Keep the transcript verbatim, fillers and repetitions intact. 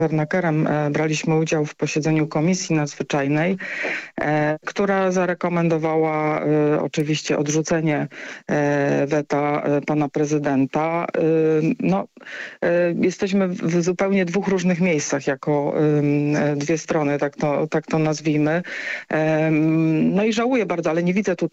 Warnakerem braliśmy udział w posiedzeniu Komisji Nadzwyczajnej, która zarekomendowała oczywiście odrzucenie weta pana prezydenta. No, jesteśmy w zupełnie dwóch różnych miejscach jako dwie strony, tak to, tak to nazwijmy. No i żałuję bardzo, ale nie widzę tutaj